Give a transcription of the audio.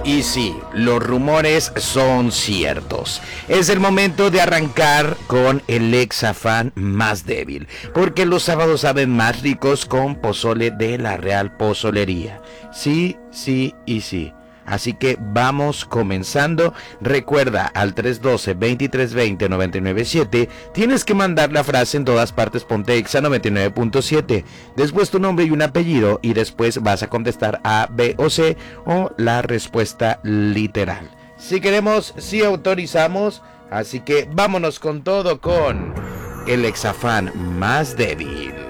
Y sí, los rumores son ciertos. Es el momento de arrancar con el ex-afán más débil, porque los sábados saben más ricos con pozole de la Real Pozolería. Sí, sí y sí. Así que vamos comenzando. Recuerda, al 312-2320-997 tienes que mandar la frase en todas partes, ponte Exa 99.7, después tu nombre y un apellido, y después vas a contestar A, B o C, o la respuesta literal. Si queremos, si autorizamos. Así que vámonos con todo con el exafán más débil.